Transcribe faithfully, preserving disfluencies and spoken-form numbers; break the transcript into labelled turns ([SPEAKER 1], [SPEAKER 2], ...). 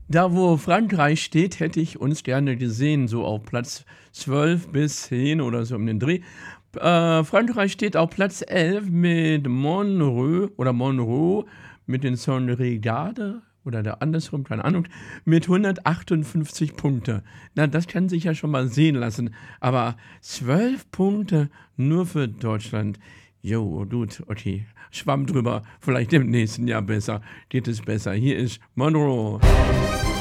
[SPEAKER 1] Da, wo Frankreich steht, hätte ich uns gerne gesehen, so auf Platz zwölf bis zehn oder so um den Dreh. Äh, Frankreich steht auf Platz elf mit Montreux oder Monroe mit den Son Regarde oder der andersrum, keine Ahnung, mit hundertachtundfünfzig Punkte. Na, das kann sich ja schon mal sehen lassen. Aber zwölf Punkte nur für Deutschland. Jo, gut, okay. Schwamm drüber. Vielleicht im nächsten Jahr besser. Geht es besser. Hier ist Monroe.